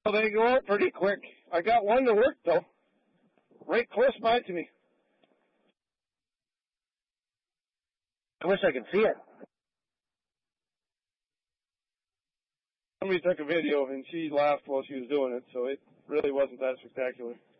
Well, they go out pretty quick. I got one to work, though. Right close by to me. I wish I could see it. Somebody took a video and she laughed while she was doing it, so it really wasn't that spectacular.